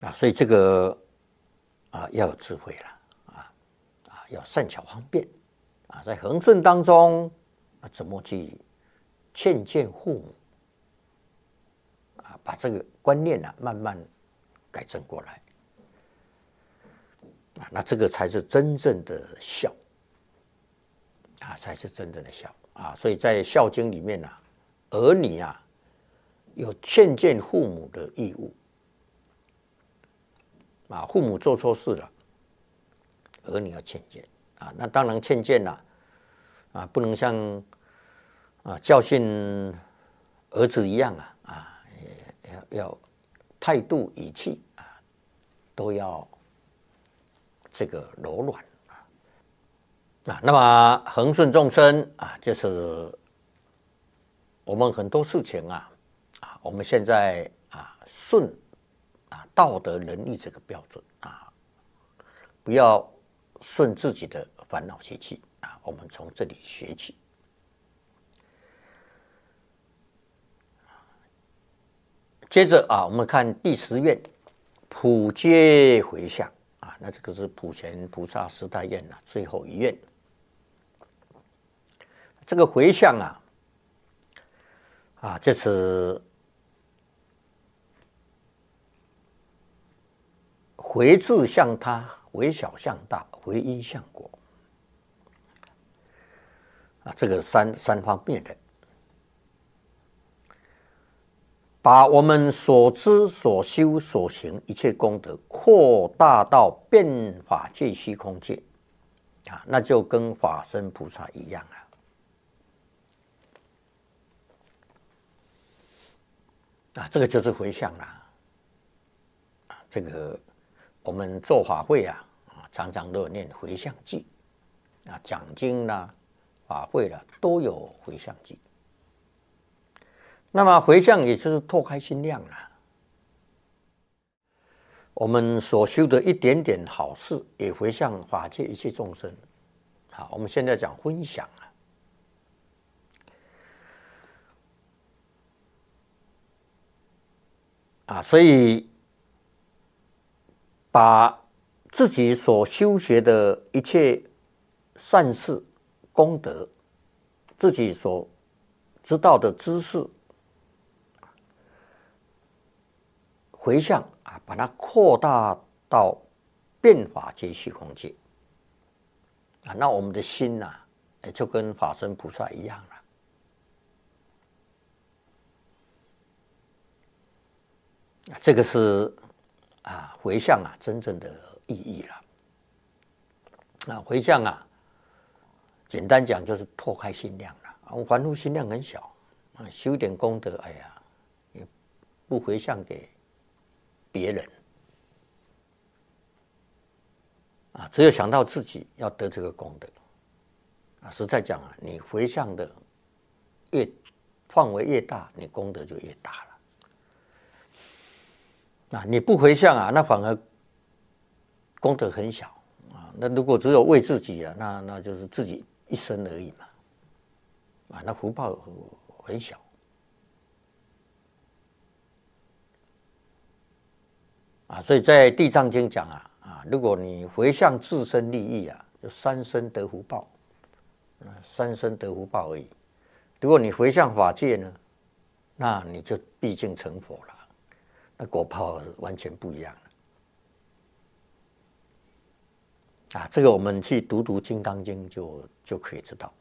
所以这个要有智慧了要善巧方便在恒顺当中怎么去劝谏父母把这个观念慢慢改正过来那这个才是真正的孝才是真正的孝所以在《孝经》里面儿女有劝谏父母的义务父母做错事了，儿女要劝谏那当然劝谏不能像教训儿子一样要态度语气都要这个柔软那么恒顺众生就是我们很多事情我们现在顺道德仁义这个标准不要顺自己的烦恼习气我们从这里学起。接着我们看第10愿普皆回向那这个是普贤菩萨10大愿最后一愿。这个回向就是回志向他，回小向大，回因向果这个三方面的，把我们所知所修所行一切功德扩大到遍法界虚空界那就跟法身菩萨一样这个就是回向这个我们做法会常常都有念回向偈讲经法会都有回向偈。那么回向也就是拓开心量我们所修的一点点好事也回向法界一切众生我们现在讲分享所以把自己所修学的一切善事功德自己所知道的知识回向把它扩大到遍法界虚空界那我们的心就跟法身菩萨一样了这个是回向真正的意义了回向简单讲就是拓开心量了我们凡夫心量很小修点功德也不回向给别人只有想到自己要得这个功德实在讲你回向的范围越大你功德就越大了你不回向那反而功德很小那如果只有为自己那就是自己一生而已嘛那福报很小所以在地藏经讲如果你回向自身利益就3生得福报3生得福报而已如果你回向法界呢那你就毕竟成佛了那果报完全不一样了这个我们去读《金刚经》就可以知道